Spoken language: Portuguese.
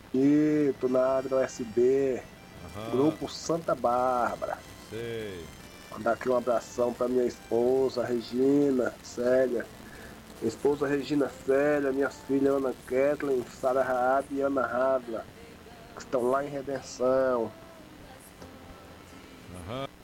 E tô na área do USB, Aham, Grupo Santa Bárbara. sei. Mandar aqui um abração pra minha esposa, Regina Célia. Minha esposa Regina Célia, minhas filhas Ana Kathleen, Sara Raab e Ana Radla, que estão lá em Redenção. Aham.